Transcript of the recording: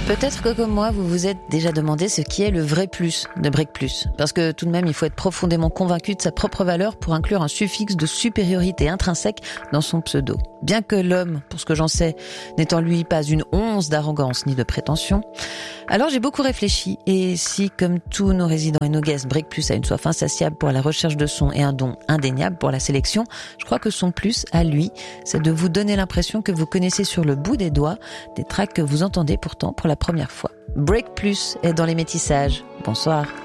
Peut-être que comme moi, vous vous êtes déjà demandé ce qui est le vrai plus de Break Plus. Parce que tout de même, il faut être profondément convaincu de sa propre valeur pour inclure un suffixe de supériorité intrinsèque dans son pseudo. Bien que l'homme, pour ce que j'en sais, n'est en lui pas une once d'arrogance ni de prétention. Alors j'ai beaucoup réfléchi, et si, comme tous nos résidents et nos guests, Break Plus a une soif insatiable pour la recherche de son et un don indéniable pour la sélection, je crois que son plus à lui, c'est de vous donner l'impression que vous connaissez sur le bout des doigts des tracks que vous entendez pourtant pour la première fois. Break Plus est dans les métissages. Bonsoir.